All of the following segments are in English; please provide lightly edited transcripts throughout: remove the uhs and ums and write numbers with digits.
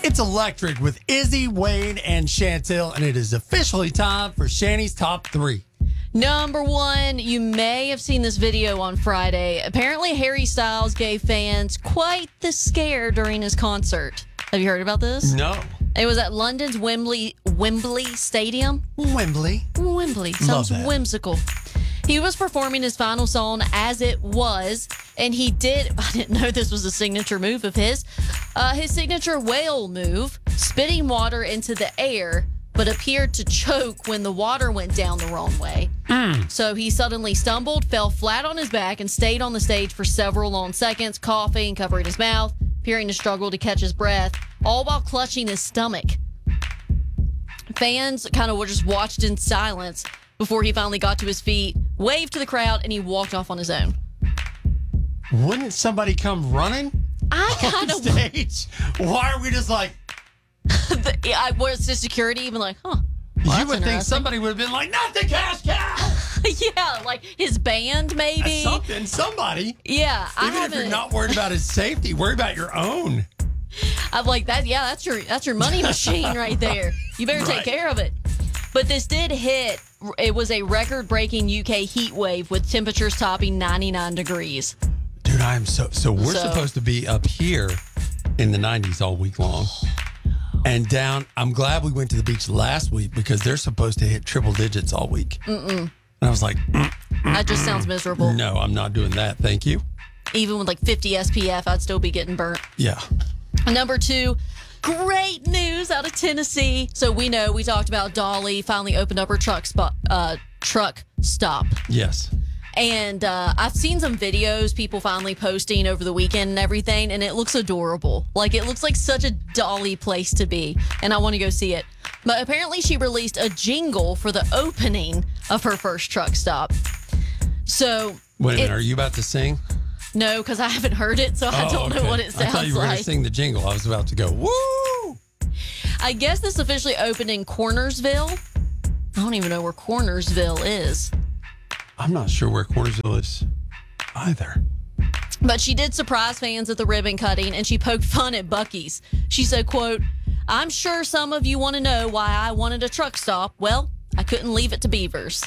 It's electric with Izzy, Wayne, and Chantel, and it is officially time for Shanny's Top 3. Number 1, you may have seen this video on Friday. Apparently, Harry Styles gave fans quite the scare during his concert. Have you heard about this? No. It was at London's Wembley Stadium. Wembley. Sounds that. whimsical. He was performing his final song As It Was, and I didn't know this was a signature move of his signature whale move, spitting water into the air, but appeared to choke when the water went down the wrong way. So he suddenly stumbled, fell flat on his back, and stayed on the stage for several long seconds, coughing, covering his mouth, appearing to struggle to catch his breath, all while clutching his stomach. Fans kind of just watched in silence before he finally got to his feet, waved to the crowd, and he walked off on his own. Wouldn't somebody come running on stage? Why are we just like... Was the security even like, huh? Well, you would think somebody would have been like, not the cash cow! Yeah, like his band, maybe. Somebody. Yeah, Even if you're not worried about his safety, worry about your own. I'm like that. Yeah, that's your money machine right there. You better take care of it. But this did hit. It was a record-breaking UK heat wave with temperatures topping 99 degrees. Dude, I am so we're supposed to be up here in the 90s all week long. And down, I'm glad we went to the beach last week because they're supposed to hit triple digits all week. And I was like, that just sounds miserable. No, I'm not doing that. Thank you. Even with like 50 SPF, I'd still be getting burnt. Yeah. Number 2, great news out of Tennessee. So we talked about Dolly finally opened up her truck stop. Yes. And I've seen some videos people finally posting over the weekend and everything, and it looks adorable. Like, it looks like such a Dolly place to be, and I want to go see it. But apparently she released a jingle for the opening of her first truck stop. So... Wait a minute, are you about to sing? No, because I haven't heard it, so I don't know what it sounds like. I thought you were going to sing the jingle. I was about to go, woo! I guess this officially opened in Cornersville. I don't even know where Cornersville is. I'm not sure where Cornersville is either. But she did surprise fans at the ribbon cutting, and she poked fun at Buc-ee's. She said, quote, "I'm sure some of you want to know why I wanted a truck stop. Well, I couldn't leave it to Beavers."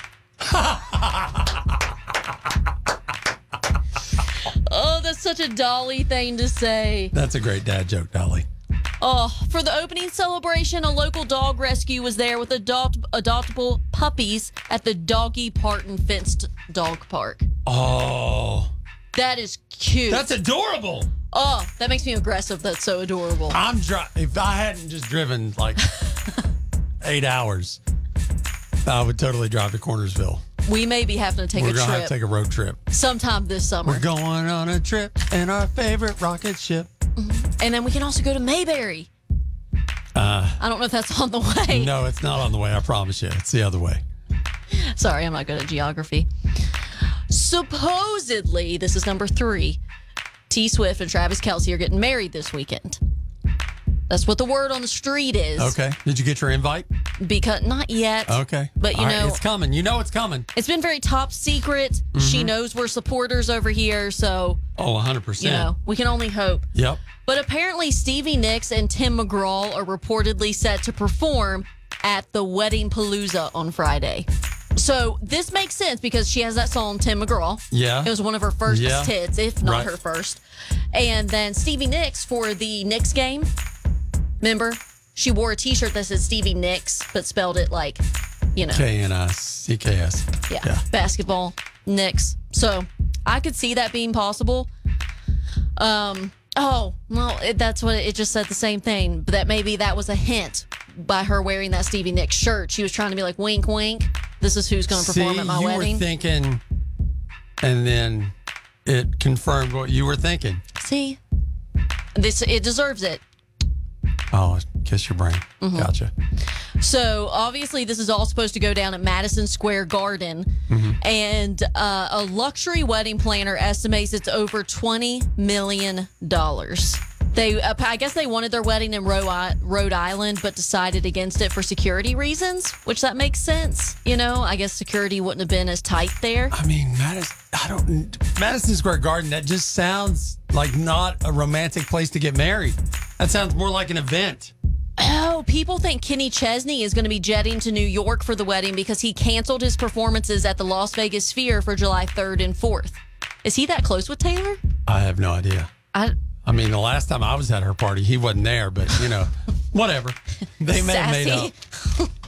Oh, that's such a Dolly thing to say. That's a great dad joke, Dolly. Oh, for the opening celebration, a local dog rescue was there with adoptable puppies at the Doggy Parton fenced dog park. Oh. That is cute. That's adorable. Oh, that makes me aggressive. That's so adorable. If I hadn't just driven like 8 hours, I would totally drive to Cornersville. We may be having to take a trip. We're going to have to take a road trip. Sometime this summer. We're going on a trip in our favorite rocket ship. And then we can also go to Mayberry. I don't know if that's on the way. No, it's not on the way. I promise you. It's the other way. Sorry, I'm not good at geography. Supposedly, this is number 3. T Swift and Travis Kelce are getting married this weekend. That's what the word on the street is. Okay. Did you get your invite? Because not yet. Okay. But you know, it's coming. You know it's coming. It's been very top secret. She knows we're supporters over here, so 100%. You know, we can only hope. Yep. But apparently Stevie Nicks and Tim McGraw are reportedly set to perform at the Wedding Palooza on Friday. So this makes sense because she has that song, Tim McGraw. Yeah. It was one of her first hits, if not her first. And then Stevie Nicks for the Knicks game. Remember? She wore a t-shirt that said Stevie Nicks, but spelled it like, you know. K-N-I-C-K-S. Yeah. Basketball, Knicks. So I could see that being possible. Oh, well, that's what it just said the same thing. But that maybe that was a hint by her wearing that Stevie Nicks shirt. She was trying to be like, wink, wink. This is who's going to perform at my wedding. You were thinking, and then it confirmed what you were thinking. See? It deserves it. Oh, kiss your brain. Gotcha. So, obviously, this is all supposed to go down at Madison Square Garden. And a luxury wedding planner estimates it's over $20 million. I guess they wanted their wedding in Rhode Island, but decided against it for security reasons, which that makes sense. You know, I guess security wouldn't have been as tight there. I mean, Madison Square Garden, that just sounds like not a romantic place to get married. That sounds more like an event. Oh, people think Kenny Chesney is going to be jetting to New York for the wedding because he canceled his performances at the Las Vegas Sphere for July 3rd and 4th. Is he that close with Taylor? I have no idea. I mean, the last time I was at her party, he wasn't there, but, whatever. They may have made up.